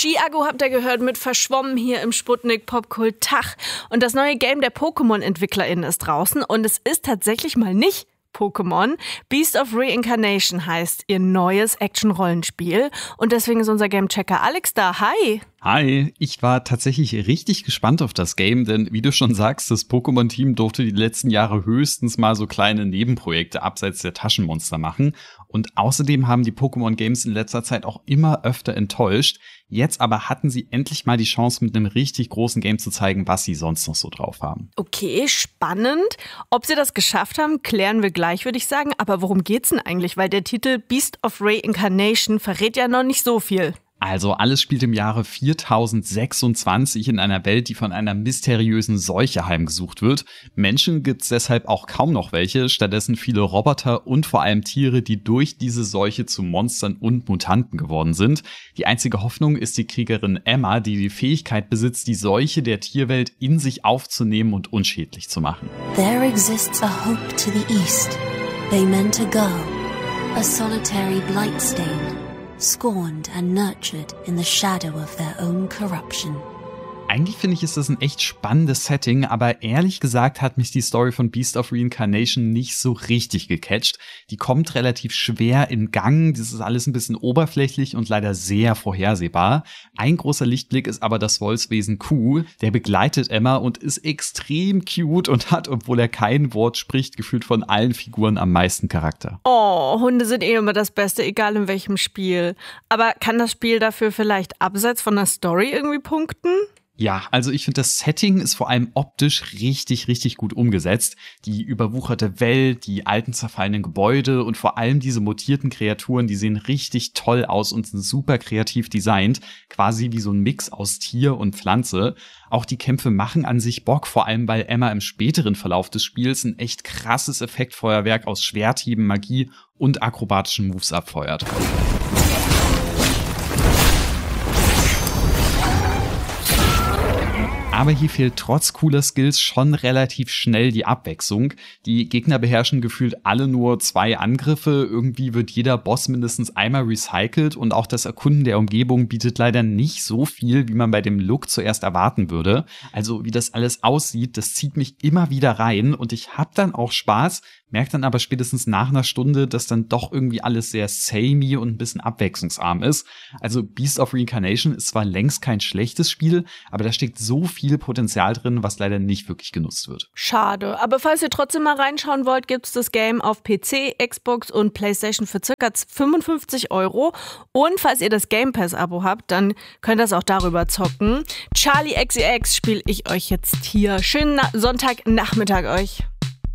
Chiago habt ihr gehört mit Verschwommen hier im Sputnik Popkult Tag. Und das neue Game der Pokémon-EntwicklerInnen ist draußen und es ist tatsächlich mal nicht Pokémon. Beast of Reincarnation heißt ihr neues Action-Rollenspiel. Und deswegen ist unser Game-Checker Alex da. Hi! Hi, ich war tatsächlich richtig gespannt auf das Game, denn wie du schon sagst, das Pokémon-Team durfte die letzten Jahre höchstens mal so kleine Nebenprojekte abseits der Taschenmonster machen. Und außerdem haben die Pokémon-Games in letzter Zeit auch immer öfter enttäuscht. Jetzt aber hatten sie endlich mal die Chance, mit einem richtig großen Game zu zeigen, was sie sonst noch so drauf haben. Okay, spannend. Ob sie das geschafft haben, klären wir gleich, würde ich sagen. Aber worum geht's denn eigentlich? Weil der Titel Beast of Reincarnation verrät ja noch nicht so viel. Also alles spielt im Jahre 4026 in einer Welt, die von einer mysteriösen Seuche heimgesucht wird. Menschen gibt's deshalb auch kaum noch welche, stattdessen viele Roboter und vor allem Tiere, die durch diese Seuche zu Monstern und Mutanten geworden sind. Die einzige Hoffnung ist die Kriegerin Emma, die die Fähigkeit besitzt, die Seuche der Tierwelt in sich aufzunehmen und unschädlich zu machen. There exists a hope to the east. They meant a girl, a solitary blight stain. Scorned and nurtured in the shadow of their own corruption. Eigentlich finde ich, ist das ein echt spannendes Setting, aber ehrlich gesagt hat mich die Story von Beast of Reincarnation nicht so richtig gecatcht. Die kommt relativ schwer in Gang, das ist alles ein bisschen oberflächlich und leider sehr vorhersehbar. Ein großer Lichtblick ist aber das Wolfswesen Q, der begleitet Emma und ist extrem cute und hat, obwohl er kein Wort spricht, gefühlt von allen Figuren am meisten Charakter. Oh, Hunde sind eh immer das Beste, egal in welchem Spiel. Aber kann das Spiel dafür vielleicht abseits von der Story irgendwie punkten? Ja, also ich finde, das Setting ist vor allem optisch richtig, richtig gut umgesetzt. Die überwucherte Welt, die alten zerfallenen Gebäude und vor allem diese mutierten Kreaturen, die sehen richtig toll aus und sind super kreativ designt. Quasi wie so ein Mix aus Tier und Pflanze. Auch die Kämpfe machen an sich Bock, vor allem weil Emma im späteren Verlauf des Spiels ein echt krasses Effektfeuerwerk aus Schwerthieben, Magie und akrobatischen Moves abfeuert. Aber hier fehlt trotz cooler Skills schon relativ schnell die Abwechslung. Die Gegner beherrschen gefühlt alle nur 2 Angriffe. Irgendwie wird jeder Boss mindestens einmal recycelt und auch das Erkunden der Umgebung bietet leider nicht so viel, wie man bei dem Look zuerst erwarten würde. Also wie das alles aussieht, das zieht mich immer wieder rein und ich hab dann auch Spaß, merke dann aber spätestens nach einer Stunde, dass dann doch irgendwie alles sehr samey und ein bisschen abwechslungsarm ist. Also Beast of Reincarnation ist zwar längst kein schlechtes Spiel, aber da steckt so viel Potenzial drin, was leider nicht wirklich genutzt wird. Schade, aber falls ihr trotzdem mal reinschauen wollt, gibt's das Game auf PC, Xbox und PlayStation für ca. 55 €. Und falls ihr das Game Pass-Abo habt, dann könnt ihr es auch darüber zocken. Charlie XCX spiele ich euch jetzt hier. Schönen Sonntagnachmittag euch.